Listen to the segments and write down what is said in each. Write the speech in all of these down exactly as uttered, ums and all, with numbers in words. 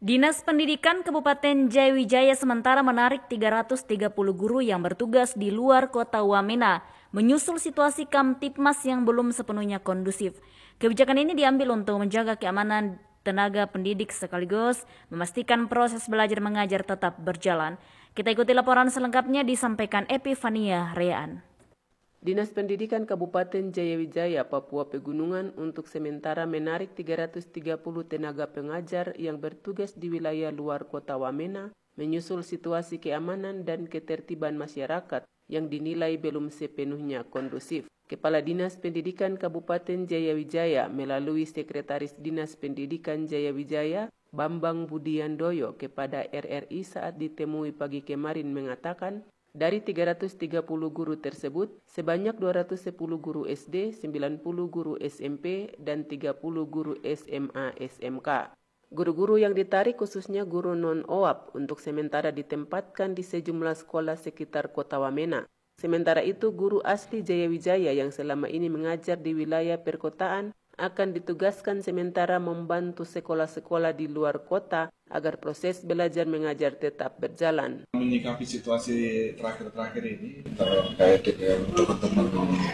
Dinas Pendidikan Kabupaten Jayawijaya sementara menarik tiga ratus tiga puluh guru yang bertugas di luar kota Wamena, menyusul situasi Kamtipmas yang belum sepenuhnya kondusif. Kebijakan ini diambil untuk menjaga keamanan tenaga pendidik sekaligus memastikan proses belajar mengajar tetap berjalan. Kita ikuti laporan selengkapnya disampaikan Epifania Rean. Dinas Pendidikan Kabupaten Jayawijaya, Papua Pegunungan untuk sementara menarik tiga ratus tiga puluh tenaga pengajar yang bertugas di wilayah luar kota Wamena, menyusul situasi keamanan dan ketertiban masyarakat yang dinilai belum sepenuhnya kondusif. Kepala Dinas Pendidikan Kabupaten Jayawijaya melalui Sekretaris Dinas Pendidikan Jayawijaya, Bambang Budiandoyo kepada R R I saat ditemui pagi kemarin mengatakan, dari tiga ratus tiga puluh guru tersebut, sebanyak dua ratus sepuluh guru S D, sembilan puluh guru S M P, dan tiga puluh guru S M A S M K. Guru-guru yang ditarik khususnya guru non-O A P untuk sementara ditempatkan di sejumlah sekolah sekitar kota Wamena. Sementara itu, guru asli Jayawijaya yang selama ini mengajar di wilayah perkotaan akan ditugaskan sementara membantu sekolah-sekolah di luar kota agar proses belajar mengajar tetap berjalan. Menyikapi situasi terakhir-terakhir ini terkait dengan teman-teman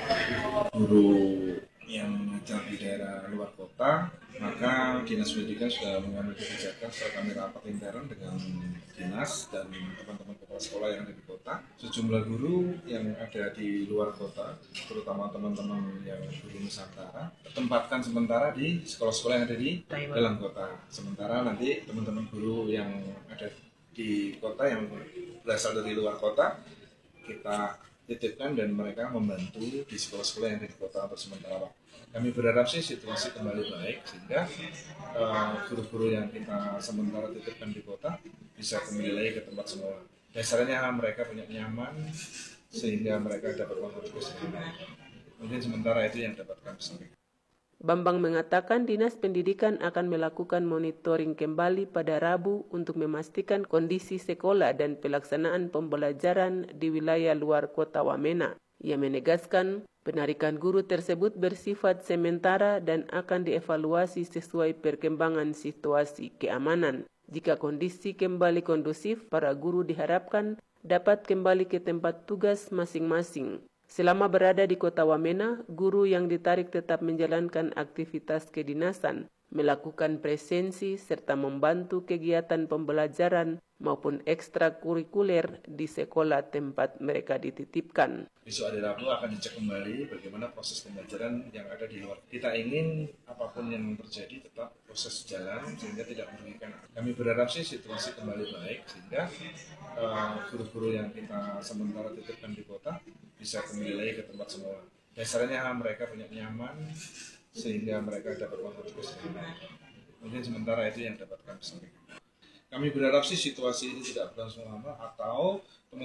guru yang mengajar di daerah luar kota, maka Dinas Pendidikan sudah mengambil kebijakan setelah kami rapat intern dengan dinas dan teman-teman kepala sekolah yang ada di kota. Sejumlah guru yang ada di luar kota, terutama teman-teman yang guru Nusantara, tempatkan sementara di sekolah-sekolah yang ada di dalam kota. Sementara nanti teman-teman guru yang ada di kota yang berasal dari luar kota, kita titipkan dan mereka membantu di sekolah-sekolah yang ada di kota untuk sementara waktu. Kami berharap sih situasi kembali baik sehingga guru-guru uh, yang kita sementara titipkan di kota bisa kembali lagi ke tempat semula. Dasarnya mereka punya nyaman sehingga mereka dapat mengurus. Mungkin sementara itu yang dapat kami sampaikan. Bambang mengatakan Dinas Pendidikan akan melakukan monitoring kembali pada Rabu untuk memastikan kondisi sekolah dan pelaksanaan pembelajaran di wilayah luar kota Wamena. Ia menegaskan penarikan guru tersebut bersifat sementara dan akan dievaluasi sesuai perkembangan situasi keamanan. Jika kondisi kembali kondusif, para guru diharapkan dapat kembali ke tempat tugas masing-masing. Selama berada di kota Wamena, guru yang ditarik tetap menjalankan aktivitas kedinasan, melakukan presensi serta membantu kegiatan pembelajaran maupun ekstrakurikuler di sekolah tempat mereka dititipkan. Besok hari Rabu akan dicek kembali bagaimana proses pembelajaran yang ada di luar. Kita ingin apapun yang terjadi tetap proses jalan sehingga tidak merugikan. Kami berharap sih situasi kembali baik sehingga uh, guru-guru yang kita sementara titipkan di kota bisa kembali lagi ke tempat semula. Dasarnya mereka punya nyaman sehingga mereka dapat mengurus. Mungkin sementara itu yang dapat kami sampaikan. Kami berharap sih situasi ini tidak berlangsung lama atau